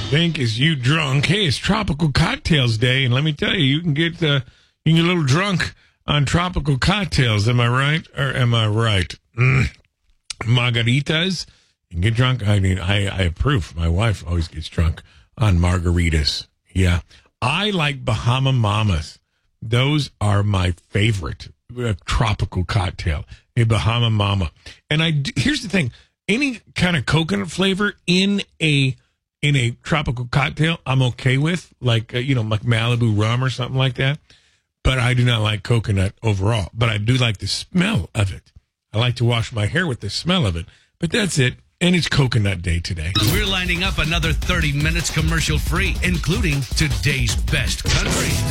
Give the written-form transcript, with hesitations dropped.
think is you drunk. Hey, it's Tropical Cocktails Day, and let me tell you, you can get a little drunk on tropical cocktails. Am I right? Or am I right? Margaritas. You can get drunk. I mean, I approve. My wife always gets drunk on margaritas. Yeah. I like Bahama Mamas. Those are my favorite tropical cocktail, a Bahama Mama. And here's the thing. Any kind of coconut flavor in a tropical cocktail, I'm okay with, like like Malibu rum or something like that. But I do not like coconut overall. But I do like the smell of it. I like to wash my hair with the smell of it. But that's it. And it's Coconut Day today. We're lining up another 30 minutes commercial free, including today's best country.